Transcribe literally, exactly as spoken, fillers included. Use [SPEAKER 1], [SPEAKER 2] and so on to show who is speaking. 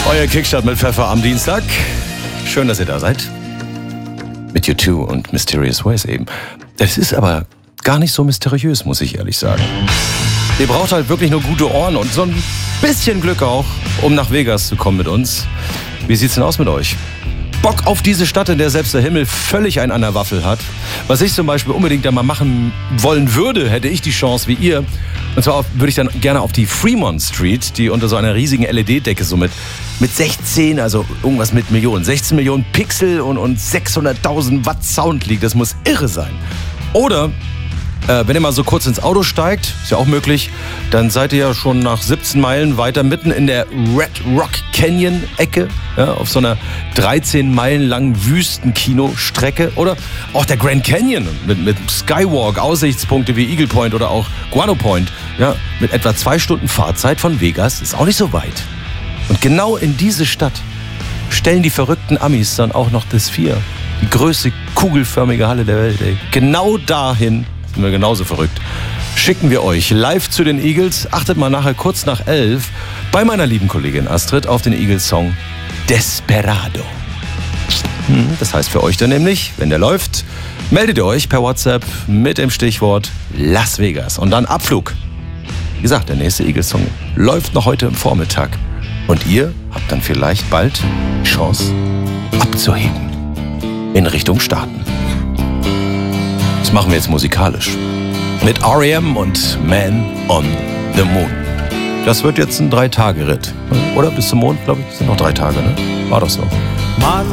[SPEAKER 1] Euer Kickstart mit Pfeffer am Dienstag. Schön, dass ihr da seid. Mit U zwei und Mysterious Ways eben. Das ist aber gar nicht so mysteriös, muss ich ehrlich sagen. Ihr braucht halt wirklich nur gute Ohren und so ein bisschen Glück auch, um nach Vegas zu kommen mit uns. Wie sieht's denn aus mit euch? Bock auf diese Stadt, in der selbst der Himmel völlig einen an der Waffel hat. Was ich zum Beispiel unbedingt da mal machen wollen würde, hätte ich die Chance wie ihr. Und zwar würde ich dann gerne auf die Fremont Street, die unter so einer riesigen L E D-Decke so mit, mit sechzehn, also irgendwas mit Millionen, sechzehn Millionen Pixel und, und sechshunderttausend Watt Sound liegt. Das muss irre sein. Oder Äh, wenn ihr mal so kurz ins Auto steigt, ist ja auch möglich, dann seid ihr ja schon nach siebzehn Meilen weiter mitten in der Red Rock Canyon Ecke, ja, auf so einer dreizehn Meilen langen Wüstenkino-Strecke. Oder auch der Grand Canyon mit, mit Skywalk, Aussichtspunkte wie Eagle Point oder auch Guano Point, ja, mit etwa zwei Stunden Fahrzeit von Vegas, ist auch nicht so weit. Und genau in diese Stadt stellen die verrückten Amis dann auch noch das Sphere, die größte kugelförmige Halle der Welt. Ey. Genau dahin sind wir genauso verrückt. Schicken wir euch live zu den Eagles. Achtet mal nachher kurz nach elf bei meiner lieben Kollegin Astrid auf den Eagles-Song Desperado. Hm, das heißt für euch dann nämlich, wenn der läuft, meldet ihr euch per WhatsApp mit dem Stichwort Las Vegas und dann Abflug. Wie gesagt, der nächste Eagles-Song läuft noch heute im Vormittag. Und ihr habt dann vielleicht bald die Chance abzuheben in Richtung Staaten. Das machen wir jetzt musikalisch. Mit R E M und Man on the Moon. Das wird jetzt ein Drei-Tage-Ritt. Oder bis zum Mond, glaube ich, sind noch drei Tage, ne? War doch so.